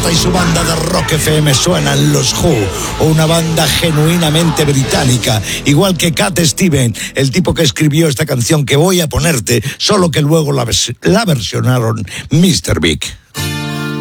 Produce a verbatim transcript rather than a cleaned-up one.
Marta y su banda de Rock F M suenan los Who, una banda genuinamente británica, igual que Cat Stevens, el tipo que escribió esta canción que voy a ponerte, solo que luego la, vers- la versionaron mister Big.